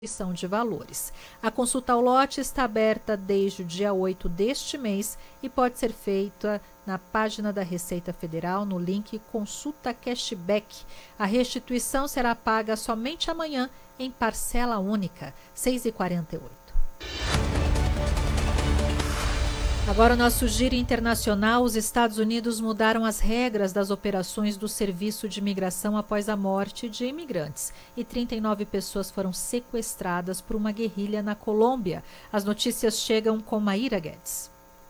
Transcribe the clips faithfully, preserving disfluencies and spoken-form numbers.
de valores. A consulta ao lote está aberta desde o dia oito deste mês e pode ser feita na página da Receita Federal no link Consulta Cashback. A restituição será paga somente amanhã em parcela única, seis e quarenta e oito. Agora o nosso giro internacional. Os Estados Unidos mudaram as regras das operações do Serviço de Imigração após a morte de imigrantes e trinta e nove pessoas foram sequestradas por uma guerrilha na Colômbia. As notícias chegam com Maíra Guedes.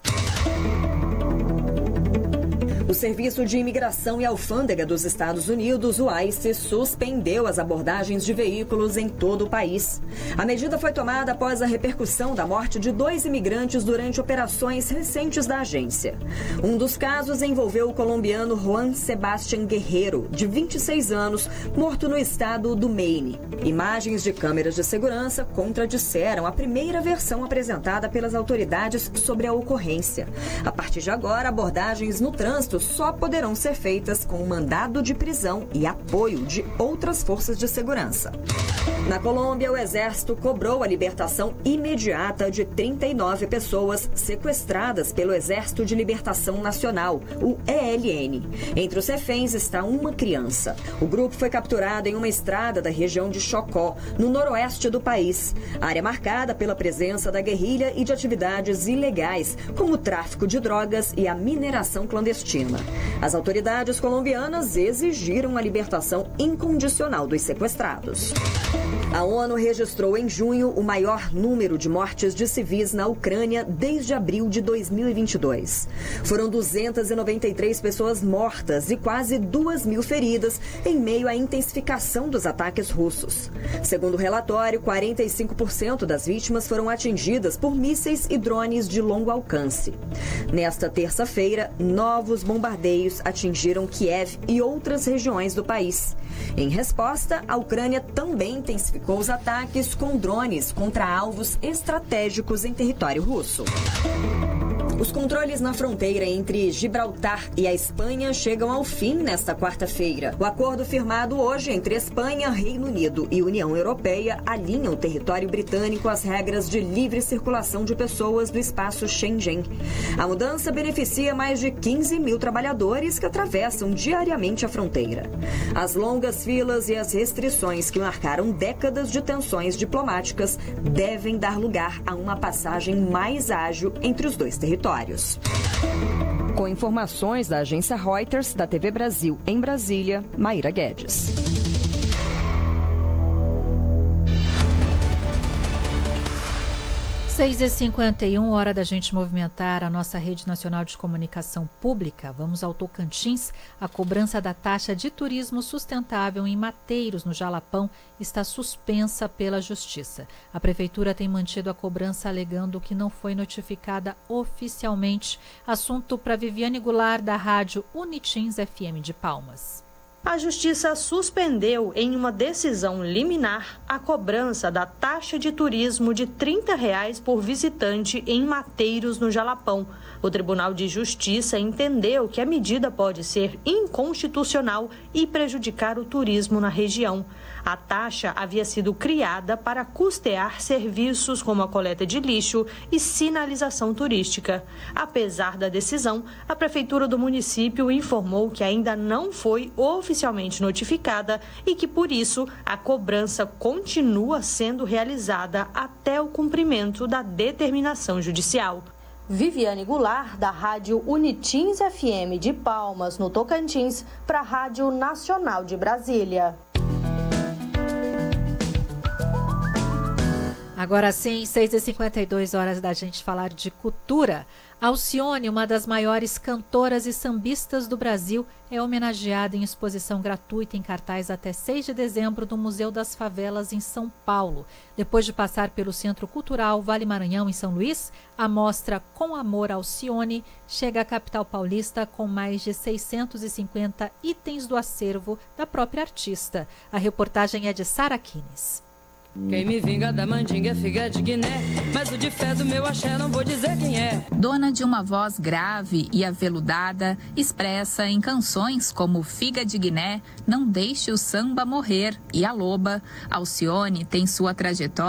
O Serviço de Imigração e Alfândega dos Estados Unidos, o ICE, suspendeu as abordagens de veículos em todo o país. A medida foi tomada após a repercussão da morte de dois imigrantes durante operações recentes da agência. Um dos casos envolveu o colombiano Juan Sebastián Guerrero, de vinte e seis anos, morto no estado do Maine. Imagens de câmeras de segurança contradisseram a primeira versão apresentada pelas autoridades sobre a ocorrência. A partir de agora, abordagens no trânsito só poderão ser feitas com mandado de prisão e apoio de outras forças de segurança. Na Colômbia, o Exército cobrou a libertação imediata de trinta e nove pessoas sequestradas pelo Exército de Libertação Nacional, o E L N. Entre os reféns está uma criança. O grupo foi capturado em uma estrada da região de Chocó, no noroeste do país, área marcada pela presença da guerrilha e de atividades ilegais, como o tráfico de drogas e a mineração clandestina. As autoridades colombianas exigiram a libertação incondicional dos sequestrados. A ONU registrou em junho o maior número de mortes de civis na Ucrânia desde abril de dois mil e vinte e dois. Foram duzentas e noventa e três pessoas mortas e quase duas mil feridas em meio à intensificação dos ataques russos. Segundo o relatório, quarenta e cinco por cento das vítimas foram atingidas por mísseis e drones de longo alcance. Nesta terça-feira, novos bombardeios atingiram Kiev e outras regiões do país. Em resposta, a Ucrânia também intensificou os ataques com drones contra alvos estratégicos em território russo. Os controles na fronteira entre Gibraltar e a Espanha chegam ao fim nesta quarta-feira. O acordo firmado hoje entre Espanha, Reino Unido e União Europeia alinha o território britânico às regras de livre circulação de pessoas do espaço Schengen. A mudança beneficia mais de quinze mil trabalhadores que atravessam diariamente a fronteira. As longas filas e as restrições que marcaram décadas de tensões diplomáticas devem dar lugar a uma passagem mais ágil entre os dois territórios. Com informações da agência Reuters, da T V Brasil em Brasília, Maíra Guedes. seis e cinquenta e um, hora da gente movimentar a nossa rede nacional de comunicação pública. Vamos ao Tocantins. A cobrança da taxa de turismo sustentável em Mateiros, no Jalapão, está suspensa pela Justiça. A Prefeitura tem mantido a cobrança alegando que não foi notificada oficialmente. Assunto para Viviane Goulart, da rádio Unitins F M de Palmas. A Justiça suspendeu, em uma decisão liminar, a cobrança da taxa de turismo de trinta reais por visitante em Mateiros, no Jalapão. O Tribunal de Justiça entendeu que a medida pode ser inconstitucional e prejudicar o turismo na região. A taxa havia sido criada para custear serviços como a coleta de lixo e sinalização turística. Apesar da decisão, a Prefeitura do município informou que ainda não foi oficialmente notificada e que, por isso, a cobrança continua sendo realizada até o cumprimento da determinação judicial. Viviane Goulart, da rádio Unitins F M de Palmas, no Tocantins, para a Rádio Nacional de Brasília. Agora sim, seis e cinquenta e duas, horas da gente falar de cultura. Alcione, uma das maiores cantoras e sambistas do Brasil, é homenageada em exposição gratuita em cartaz até seis de dezembro no Museu das Favelas, em São Paulo. Depois de passar pelo Centro Cultural Vale Maranhão, em São Luís, a mostra Com Amor Alcione chega à capital paulista com mais de seiscentos e cinquenta itens do acervo da própria artista. A reportagem é de Sara Quines. Quem me vinga da mandinga é figa de Guiné, mas o de fé do meu axé não vou dizer quem é. Dona de uma voz grave e aveludada, expressa em canções como Figa de Guiné, Não Deixe o Samba Morrer e A Loba, Alcione tem sua trajetória